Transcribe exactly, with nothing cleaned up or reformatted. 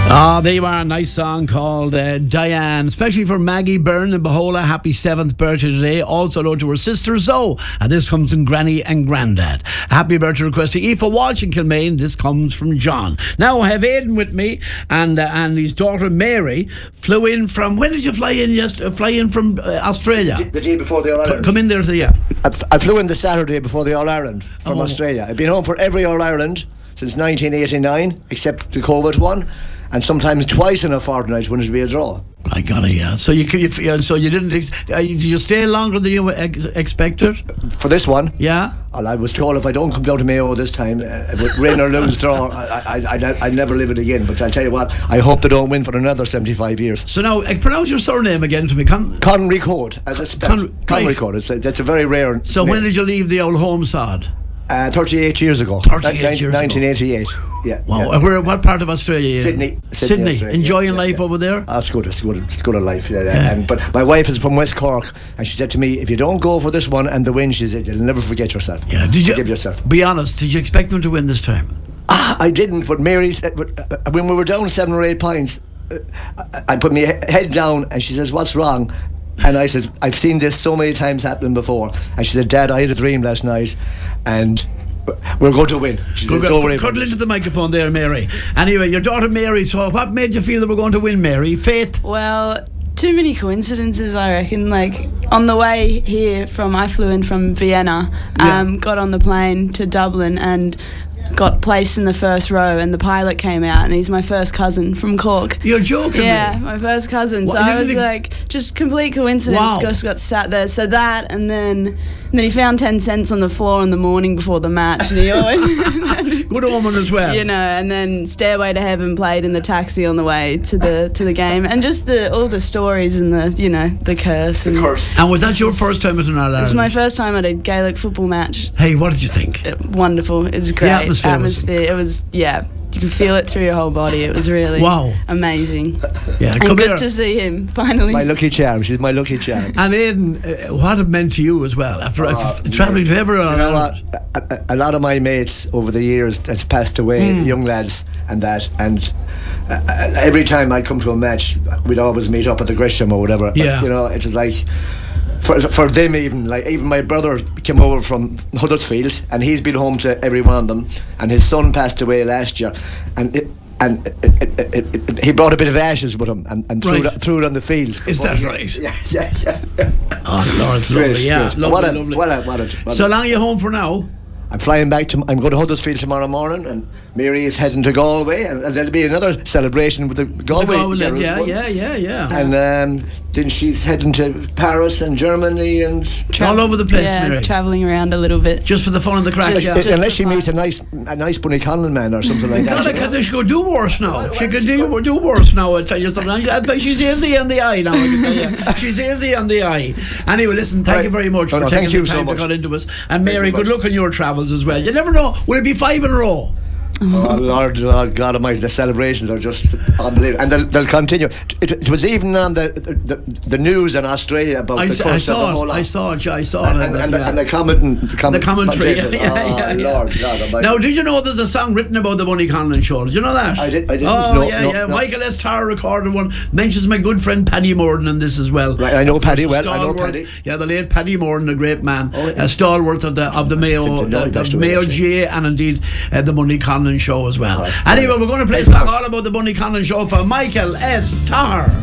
Ah, there you are. A nice song called uh, Diane, especially for Maggie Byrne in Bahola. Happy seventh birthday today. Also hello to her sister Zoe. And this comes from Granny and Grandad. Happy birthday request to Aoife Walsh in Kilmaine. This comes from John. Now I have Aidan with me, and uh, and his daughter Mary flew in from. When did you fly in? Just uh, fly in from uh, Australia. The, the day before the All Ireland. Come in there to the yeah. I, I flew in the Saturday before the All Ireland from Oh. Australia. I've been home for every All Ireland since nineteen eighty-nine, except the COVID one, and sometimes twice in a fortnight when it'd be a draw. I got it. Yeah. So you, you yeah, so you didn't. Ex- uh, did you stay longer than you ex- expected? For this one, Yeah. well, I was told if I don't come down to Mayo this time, uh, with rain or lose draw, I, I, I, I'd never live it again. But I'll tell you what, I hope they don't win for another seventy-five years. So now, uh, pronounce your surname again to me. Con- Conry Court, as it's spelled. Con- Conry right. Court. It's a, it's a very rare. so name. when did you leave the old home sod? Uh, thirty-eight years ago. thirty-eight Nin- years ago. nineteen eighty-eight. Yeah. Wow. yeah. And where? What part of Australia? Are you in? Sydney. Sydney, Sydney. Australia, Enjoying yeah, life yeah. over there. Oh, it's good. It's good. It's good a life. Yeah, yeah. Yeah. And, but my wife is from West Cork, and she said to me, "If you don't go for this one and the win," she said, "you'll never forget yourself." Yeah. Did you forgive yourself? Be honest. Did you expect them to win this time? Ah, I didn't. But Mary said, but, uh, when we were down seven or eight pints, uh, I, I put my he- head down, and she says, "What's wrong?" And I said, "I've seen this so many times happening before." And she said, "Dad, I had a dream last night, and we're going to win." She said, "Don't worry about Cuddle it." into the microphone there, Mary. Anyway, your daughter Mary. So, what made you feel that we're going to win, Mary? Faith. Well, too many coincidences, I reckon. Like, on the way here from, I flew in from Vienna, um, Yeah. got on the plane to Dublin and got placed in the first row, and the pilot came out, and he's my first cousin from Cork. You're joking. Yeah, me. my first cousin. What, So you I didn't was think- like, just complete coincidence. Wow. Just got sat there. So that, and then, and then he found ten cents on the floor in the morning before the match, and he always, Good woman as well. you know, and then Stairway to Heaven played in the taxi on the way to the to the game, and just the all the stories and the you know the curse. And Curse. And was that your first time at an All It was Ireland? my first time at a Gaelic football match. Hey, what did you think? It, wonderful. It was great. atmosphere was- It was yeah. You could feel it through your whole body. It was really Wow. amazing. Yeah, And come good here. to see him finally. My lucky charm. She's my lucky charm. And Aidan, uh, what it meant to you as well after Oh, f- travelling to every All You know Ireland? what? A, a, a lot of my mates over the years that's passed away, Hmm. young lads and that, and uh, uh, every time I come to a match, we'd always meet up at the Gresham or whatever. Yeah. You know, it was like. For, for them even, like even my brother came over from Huddersfield, and he's been home to every one of them, and his son passed away last year, and it, and it, it, it, it, it, he brought a bit of ashes with him and, and threw, Right. it, threw it on the field. Is that right? Yeah, yeah, yeah. yeah. Oh, Lord, it's Great, lovely. Yeah, great. lovely, what a, lovely. What a, what a, what So a, long you home for now? I'm flying back to. I'm going to Huddersfield tomorrow morning, and Mary is heading to Galway, and, and there'll be another celebration with the Galway. Galway, girls, yeah, won't yeah, yeah, yeah. And um, then she's heading to Paris and Germany, and all over the place, yeah, Mary. travelling around a little bit. Just for the fun and the crack. Just- Yeah. just- unless she the meets a nice, a nice Bunny Conlon man or something like God, that. you know. can she could do worse now. She could do, do worse now, I tell you something. I bet she's easy on the eye now, I can tell you. She's easy on the eye. Anyway, listen, thank Right. you very much No, for no, taking thank the you so time to much. cut into us. And Thank Mary, you good much. luck on your travels as well. You never know, will it be five in a row? Oh Lord, Lord God Almighty, the celebrations are just unbelievable, and they'll, they'll continue. It, it was even on the, the the news in Australia about I, the s- curse I of the saw whole it, lot. I saw it, I saw it. and, and, and, the, and the comment, the, comment, The commentary, yeah, commentators. yeah, Oh, yeah, yeah. Lord God Almighty. Now, did you know there's a song written about the Bunny Conlon show? Did you know that? I did- I didn't. Oh, No, yeah, no, yeah. no. Michael S. Tarr recorded one. Mentions my good friend Paddy Morden in this as well. Right, I know Paddy well. I know Stalwart. Paddy. Yeah, the late Paddy Morden, a great man, Oh, yeah. a stalwart of the of the Mayo, Didn't know uh, he passed the away, Mayo actually. G A, and indeed uh, the Bunny Conlon show as well. Right. Anyway, we're going to play a Thanks, song Mark. all about the Bunny Conlon show for Michael S. Tarr.